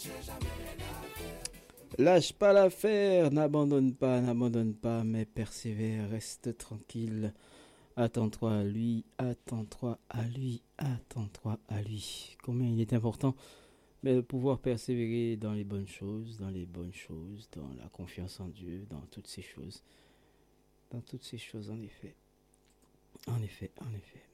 Lâche pas l'affaire, n'abandonne pas, mais persévère, reste tranquille. Attends-toi à lui, attends-toi à lui, attends-toi à lui. Combien il est important de pouvoir persévérer dans les bonnes choses, dans la confiance en Dieu, dans toutes ces choses en effet, en effet.